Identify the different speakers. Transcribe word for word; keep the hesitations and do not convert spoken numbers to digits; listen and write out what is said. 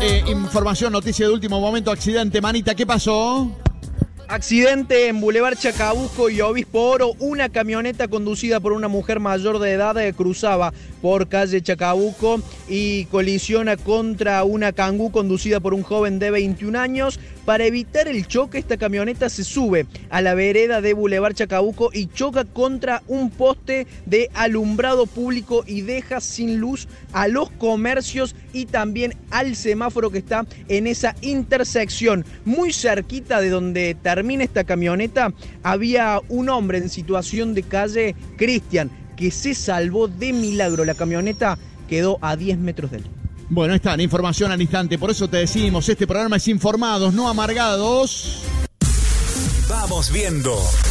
Speaker 1: Dale, información, noticia de último momento, accidente, manita, ¿qué pasó?
Speaker 2: Accidente en Boulevard Chacabuco y Obispo Oro. Una camioneta conducida por una mujer mayor de edad eh, cruzaba por calle Chacabuco y colisiona contra una Kangoo conducida por un joven de veintiún años. Para evitar el choque, esta camioneta se sube a la vereda de Boulevard Chacabuco y choca contra un poste de alumbrado público y deja sin luz a los comercios y también al semáforo que está en esa intersección. Muy cerquita de donde termina esta camioneta había un hombre en situación de calle, Cristian, que se salvó de milagro. La camioneta quedó a diez metros de él.
Speaker 1: Bueno, está en información al instante. Por eso te decimos, este programa es Informados, no Amargados.
Speaker 3: Vamos viendo.